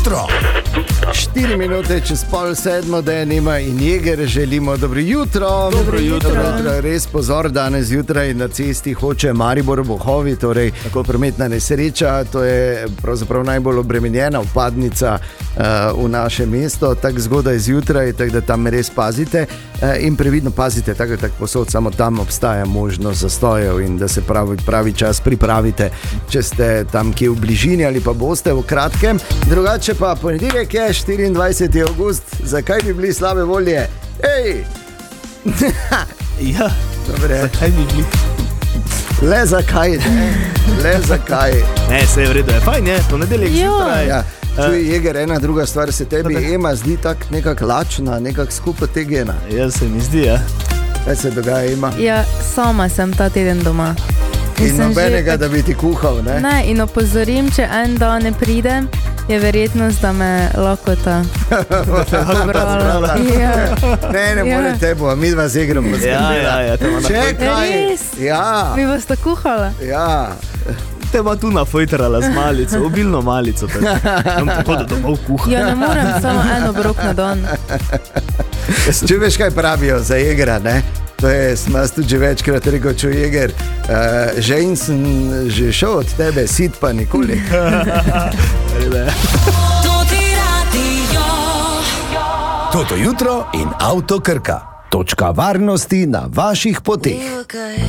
jutro. 4 minute čez 6:30, da je Nima in Jeger, želimo dobro jutro. Dobro jutro. Res pozor, danes zjutraj na cesti hoče Maribor-Bohovi, torej prometna nesreča, to je pravzaprav najbolj obremenjena vpadnica v naše mesto, tako zgodaj zjutraj, tako da tam res pazite in previdno pazite, tako posod, samo tam obstaja možnost zastojev in da se pravi čas pripravite, če ste tam kje v bližini ali pa boste v kratkem. Drugače pa ponedeljek je 24. avgust, zakaj bi bili slabe volje? Ej! Ja, dobre. Zakaj bi bili? Le zakaj, ne? Le zakaj? Ne, se je v redu, je fajn, je, ponedeljek zjutraj. Ja. Čuj, Jeger, ena druga stvar, se tebi Ema zdi tako nekako lačna, nekako skupaj te gena. Ja, se mi zdi, ja. Kaj se dogaja, Ema? Ja, sama sem ta teden doma. In nobenega, da bi ti kuhal, ne? Ne, in opozorim, če en dan ne pridem, je verjetnost, da me lakota pobrala. Ne more tebo, mi dva z Jegrom poskrbela. Ja, te ima na Čekaj! Res? Ja, Mi boste kuhala? ja. Te ima tu nafojtrala z malico, obilno malico. Tako da domov kuha. Ja, ne morem samo en obrok na dan. Če veš, kaj pravijo za Jegra, ne? To je, sem jaz tudi že večkrat rekel, čuj, Jeger, žen sem že šel od tebe, sit pa nikoli. Toto jutro in Avto Krka. Točka varnosti na vaših poteh.